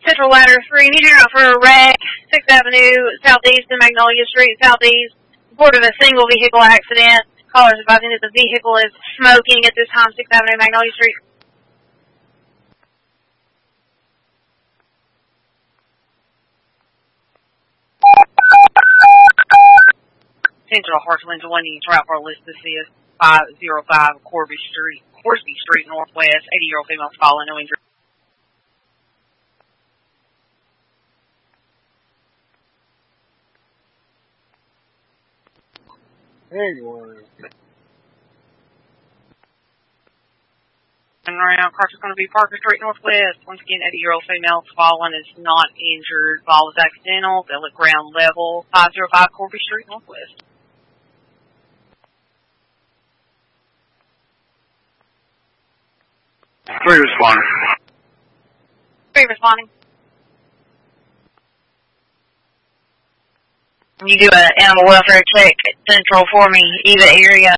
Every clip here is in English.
Central Ladder 3, need you for a wreck, 6th Avenue, southeast and Magnolia Street, southeast. Report of a single vehicle accident. Callers advising that the vehicle is smoking at this time, 6th Avenue, Magnolia Street. Central Hartland 20, route for list assist 505 Corsby Street Northwest, 80-year-old female fallen, no injury. And around, car is going to be Parker Street Northwest. Once again, 80-year-old female fallen is not injured. Fall was accidental. They'll at ground level, 505 Corsby Street Northwest. Three responding. 3 responding. You do an animal welfare check at Central for me, Eva area.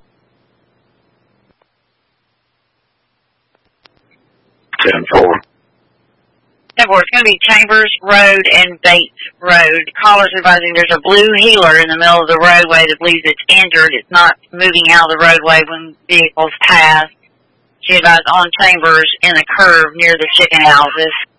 10-4. 10-4, it's going to be Chambers Road and Bates Road. Callers advising there's a blue healer in the middle of the roadway that believes it's injured. It's not moving out of the roadway when vehicles pass. She advised on Chambers in the curve near the chicken houses.